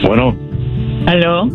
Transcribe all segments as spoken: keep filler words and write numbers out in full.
Bueno. ¿Aló?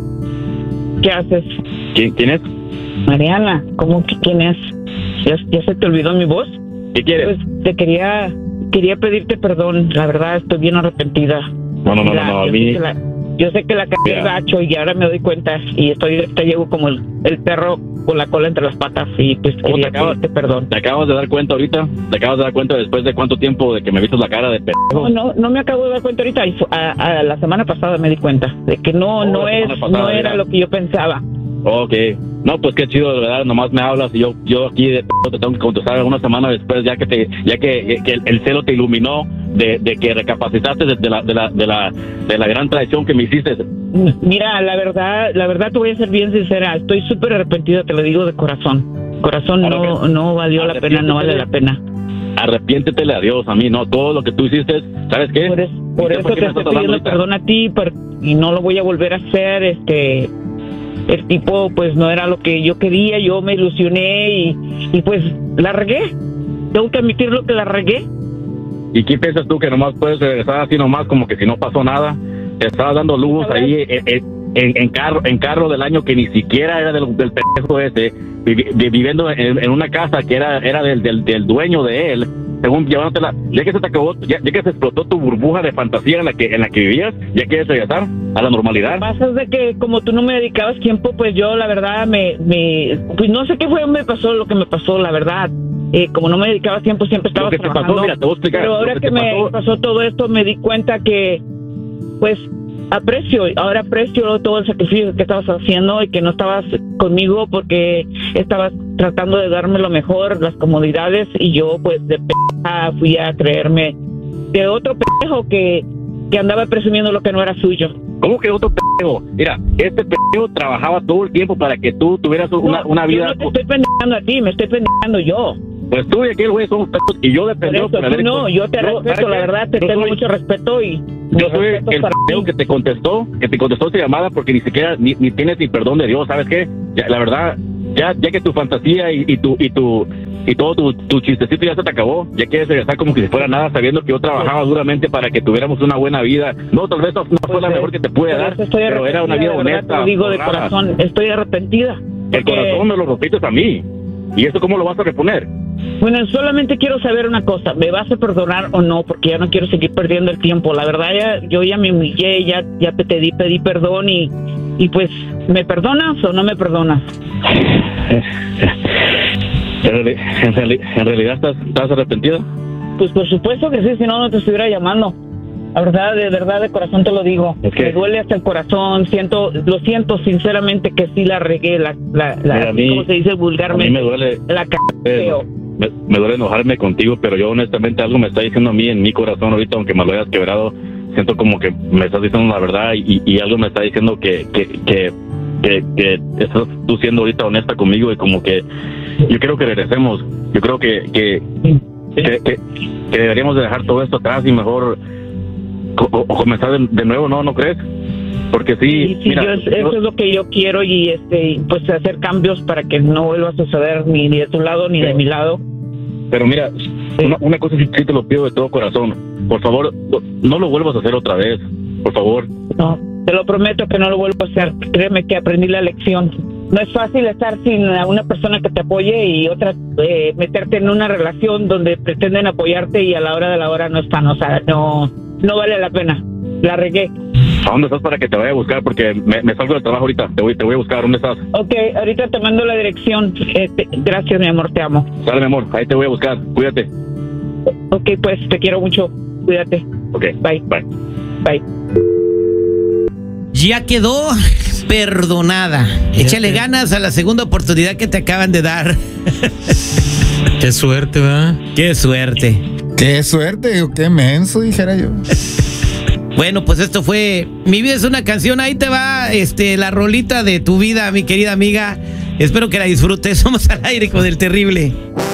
¿Qué haces? ¿Quién, quién es? Mariana, ¿cómo que quién es? ¿Ya, ya se te olvidó mi voz? ¿Qué quieres? Pues te quería quería pedirte perdón, la verdad estoy bien arrepentida. No, no, no, La, no, no, a yo, mí... sé que la, yo sé que la cagué Yeah. gacho y ahora me doy cuenta y estoy, te llevo como el, el perro con la cola entre las patas y pues ¿Cómo quería te acabas, pedirte perdón. ¿Te acabas de dar cuenta ahorita? ¿Te acabas de dar cuenta después de cuánto tiempo de que me viste la cara de No, pendejo? no, no me acabo de dar cuenta ahorita, y fu- a, a la semana pasada me di cuenta de que no, Oh, no la es, semana pasada, no era ya. lo que yo pensaba. Ok. No, pues qué chido, de verdad, nomás me hablas y yo yo aquí de p- te tengo que contestar una semana después, ya que te ya que, que el, el celo te iluminó de, de que recapacitaste de, de la de la de la de la gran traición que me hiciste. Mira, la verdad, la verdad te voy a ser bien sincera, estoy súper arrepentida, te lo digo de corazón. Corazón, Ahora no, que- no valió la pena, no vale la pena. Arrepiéntetele a Dios, a mí no, todo lo que tú hiciste, ¿sabes qué? Por, es- por ¿Y eso por qué te me estoy estás hablando pidiendo ahorita? perdón a ti por- y no lo voy a volver a hacer. Este, el tipo pues no era lo que yo quería, yo me ilusioné y, y pues la regué. Tengo que admitirlo que la regué. ¿Y qué piensas tú que nomás puedes regresar así nomás como que si no pasó nada? Te estabas dando lujos La verdad- ahí en, en, en- en carro en carro del año que ni siquiera era del, del pendejo ese, vivi- vi- viviendo en, en una casa que era era del, del, del dueño de él, según llevándotela, ya que se te acabó, ya, ya que se explotó tu burbuja de fantasía en la que en la que vivías, ya quieres regresar a la normalidad. Lo que pasa es de que como tú no me dedicabas tiempo, pues yo la verdad me, me pues no sé qué fue, me pasó lo que me pasó, la verdad. Eh, como no me dedicabas tiempo, siempre estaba Lo que te trabajando. pasó, mira, te voy a explicar. Pero lo ahora que que, te me pasó- pasó todo esto, me di cuenta que, pues, aprecio, ahora aprecio todo el sacrificio que estabas haciendo y que no estabas conmigo porque estabas tratando de darme lo mejor, las comodidades, y yo, pues, de p*** fui a creerme de otro pendejo que, que andaba presumiendo lo que no era suyo. ¿Cómo que otro pendejo? Mira, este pendejo trabajaba todo el tiempo para que tú tuvieras una, No, una vida. Yo no te estoy pendejando a ti, me estoy pendejando yo. Pues tú y aquel güey somos pendejos y yo de Por pendejo eso, por haber tú no, hecho- yo te No, respeto, ¿sabes la qué? verdad, te Yo tengo soy- mucho respeto y... Yo mis soy respetos el para pendejo ti. que te contestó, que te contestó esa llamada porque ni siquiera ni, ni tienes ni perdón de Dios, ¿sabes qué? Ya, la verdad, ya ya que tu fantasía y, y tu y tu y todo tu, tu chistecito ya se te acabó, ya quieres regresar como que si fuera nada, sabiendo que yo trabajaba duramente para que tuviéramos una buena vida. No, tal vez no fue Pues, la eh, mejor que te pude por dar, eso estoy pero era una vida arrepentida, de verdad, honesta. te lo digo de honrada. corazón, estoy arrepentida. El porque- corazón me lo rompiste a mí. ¿Y eso cómo lo vas a reponer? Bueno, solamente quiero saber una cosa, ¿me vas a perdonar o no? Porque ya no quiero seguir perdiendo el tiempo. La verdad, ya, yo ya me humillé, ya, ya te pedí, pedí perdón y, y pues, ¿me perdonas o no me perdonas? En, reali- en reali- en realidad estás, estás arrepentida. Pues por supuesto que sí, si no, no te estuviera llamando. La verdad, de verdad, de corazón te lo digo. Es que- Me duele hasta el corazón, siento, lo siento sinceramente que sí la regué, la, la, la Mira, a mí- ¿cómo se dice A mí vulgarmente? me duele, La c*** eh, feo. me, me duele enojarme contigo, pero yo honestamente algo me está diciendo a mí en mi corazón ahorita, aunque me lo hayas quebrado, siento como que me estás diciendo la verdad y, y algo me está diciendo que, que, que, que, que estás tú siendo ahorita honesta conmigo y como que yo creo que regresemos, yo creo que, que, que, que- que deberíamos de dejar todo esto atrás y mejor co- o, o comenzar de, de nuevo, ¿no? ¿No crees? Porque sí, Y sí, mira, yo- eso yo- es lo que yo quiero y este pues hacer cambios para que no vuelva a suceder ni de tu lado ni de Pero- mi lado. Pero mira, una, una cosa sí, sí te lo pido de todo corazón. Por favor, no, no lo vuelvas a hacer otra vez. Por favor. No, te lo prometo que no lo vuelvo a hacer. Créeme que aprendí la lección. No es fácil estar sin a una persona que te apoye y otra eh, meterte en una relación donde pretenden apoyarte y a la hora de la hora no están. O sea, no, no vale la pena. La regué. ¿A dónde estás para que te vaya a buscar? Porque me, me salgo del trabajo ahorita. Te voy, te voy a buscar. ¿Dónde estás? Ok, ahorita te mando la dirección. Eh, te- gracias, mi amor, te amo. Sale, mi amor. Ahí te voy a buscar. Cuídate. Ok, pues te quiero mucho. Cuídate. Ok. Bye. Bye. Bye. Ya quedó perdonada. Échale ganas a la segunda oportunidad que te acaban de dar. Qué suerte, ¿verdad? Qué suerte. Qué suerte, qué menso, dijera yo. Bueno, pues esto fue Mi vida es una canción. Ahí te va este la rolita de tu vida, mi querida amiga. Espero que la disfrutes. Somos al aire con el terrible.